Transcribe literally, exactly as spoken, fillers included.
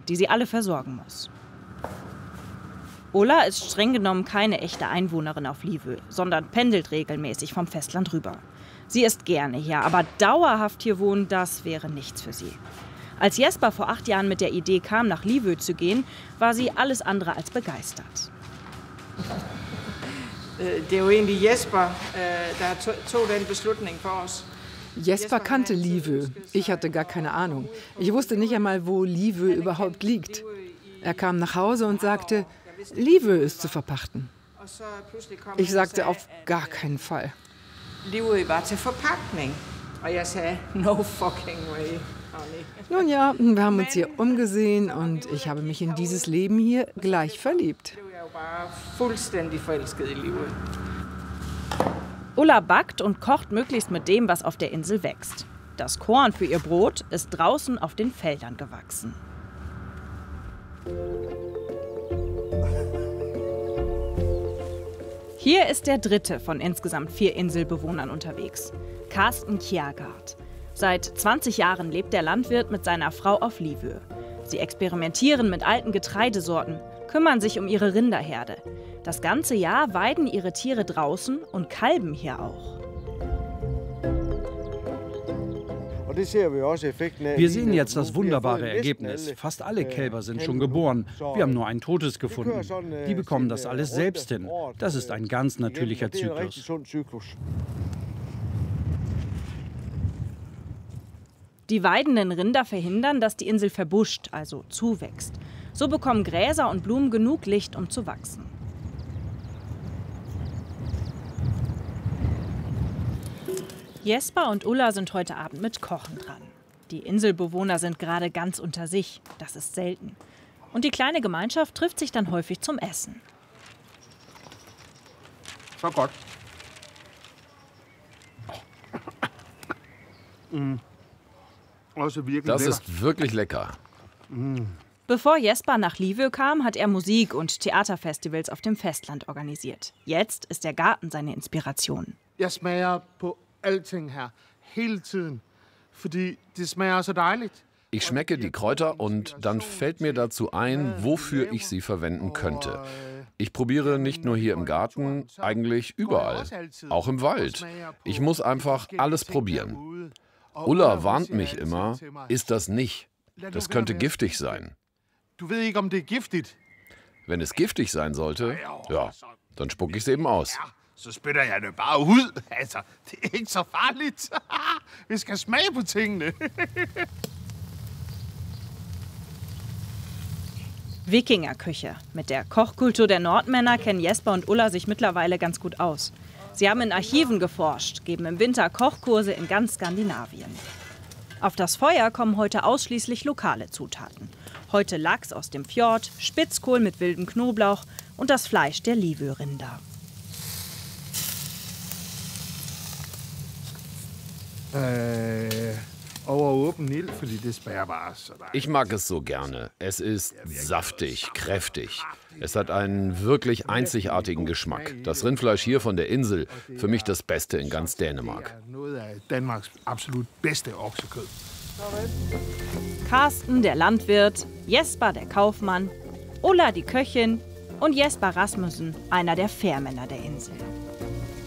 die sie alle versorgen muss. Ulla ist streng genommen keine echte Einwohnerin auf Livø, sondern pendelt regelmäßig vom Festland rüber. Sie ist gerne hier, aber dauerhaft hier wohnen, das wäre nichts für sie. Als Jesper vor acht Jahren mit der Idee kam, nach Livø zu gehen, war sie alles andere als begeistert. Det er jo egentlig Jesper, der tog den Beslutning for os. Jesper kannte Livø. Ich hatte gar keine Ahnung. Ich wusste nicht einmal, wo Livø überhaupt liegt. Er kam nach Hause und sagte, Livø ist zu verpachten. Ich sagte auf gar keinen Fall. Livø war zur Verpackung. Und ich sagte, no fucking way. Nun ja, wir haben uns hier umgesehen und ich habe mich in dieses Leben hier gleich verliebt. Ulla backt und kocht möglichst mit dem, was auf der Insel wächst. Das Korn für ihr Brot ist draußen auf den Feldern gewachsen. Hier ist der dritte von insgesamt vier Inselbewohnern unterwegs, Carsten Kjærgaard. Seit zwanzig Jahren lebt der Landwirt mit seiner Frau auf Livø. Sie experimentieren mit alten Getreidesorten, kümmern sich um ihre Rinderherde. Das ganze Jahr weiden ihre Tiere draußen und kalben hier auch. Wir sehen jetzt das wunderbare Ergebnis. Fast alle Kälber sind schon geboren. Wir haben nur ein totes gefunden. Die bekommen das alles selbst hin. Das ist ein ganz natürlicher Zyklus. Die weidenden Rinder verhindern, dass die Insel verbuscht, also zuwächst. So bekommen Gräser und Blumen genug Licht, um zu wachsen. Jesper und Ulla sind heute Abend mit Kochen dran. Die Inselbewohner sind gerade ganz unter sich. Das ist selten. Und die kleine Gemeinschaft trifft sich dann häufig zum Essen. So gut. Das ist wirklich lecker. Bevor Jesper nach Livø kam, hat er Musik- und Theaterfestivals auf dem Festland organisiert. Jetzt ist der Garten seine Inspiration. Jeg smager på alting her, hele tiden, fordi det smager så dejligt. Ich schmecke die Kräuter und dann fällt mir dazu ein, wofür ich sie verwenden könnte. Ich probiere nicht nur hier im Garten, eigentlich überall, auch im Wald. Ich muss einfach alles probieren. Ulla warnt mich immer, ist das nicht. Das könnte giftig sein. Du ved ikke, om det er giftigt. Wenn es giftig sein sollte, ja, dann spucke ich es eben aus. Så spytter jeg det bare ud. Altså, det er ikke så farligt. Vi skal smage på tingene. Wikingerküche. Mit der Kochkultur der Nordmänner kennen Jesper und Ulla sich mittlerweile ganz gut aus. Sie haben in Archiven geforscht, geben im Winter Kochkurse in ganz Skandinavien. Auf das Feuer kommen heute ausschließlich lokale Zutaten. Heute Lachs aus dem Fjord, Spitzkohl mit wildem Knoblauch und das Fleisch der Livø-Rinder. Ich mag es so gerne. Es ist saftig, kräftig. Es hat einen wirklich einzigartigen Geschmack. Das Rindfleisch hier von der Insel, für mich das Beste in ganz Dänemark. Carsten, der Landwirt, Jesper, der Kaufmann, Ulla, die Köchin und Jesper Rasmussen, einer der Fährmänner der Insel.